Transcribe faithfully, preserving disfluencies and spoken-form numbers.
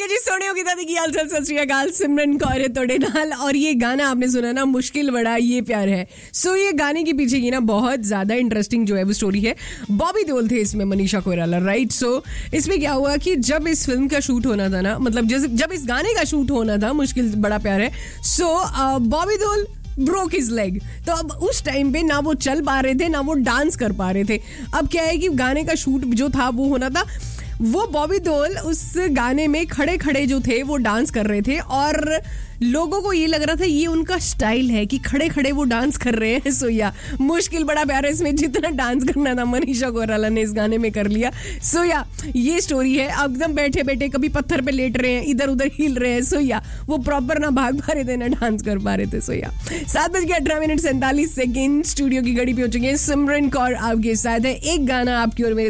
ठीक है जी, सोने होगी दादी की हाल चाल, सत श्री अकाल, सिमरन कौर तोड़े नाल। और ये गाना आपने सुना ना, मुश्किल बड़ा ये प्यार है। सो ये गाने के पीछे की ना बहुत ज्यादा इंटरेस्टिंग जो है वो स्टोरी है। बॉबी देओल थे इसमें, मनीषा कोइराला, राइट। सो इसमें क्या हुआ कि जब इस फिल्म का शूट होना था ना, मतलब जब इस गाने का शूट होना था, मुश्किल बड़ा प्यार है, सो Bobby Deol broke his leg. तो अब उस टाइम पे ना वो चल पा रहे थे ना वो डांस कर पा रहे थे। अब क्या है कि गाने का शूट जो था वो होना था, वो बॉबी देओल उस गाने में खड़े खड़े जो थे वो डांस कर रहे थे और लोगों को ये लग रहा था ये उनका स्टाइल है कि खड़े खड़े वो डांस कर रहे हैं। सो या मुश्किल बड़ा प्यार है, इसमें जितना डांस करना था मनीषा कोइराला ने इस गाने में कर लिया। सो या ये स्टोरी है। एकदम बैठे बैठे कभी पत्थर पे लेट रहे हैं, इधर उधर हिल रहे हैं। सो या वो प्रॉपर ना भाग पा रहे थे ना डांस कर पा रहे थे। सो या सात बज के अठारह मिनट सैंतालीस सेकेंड स्टूडियो की घड़ी पे हो चुकी है। सिमरन कौर आपके साथ है। एक गाना आपकी और मेरे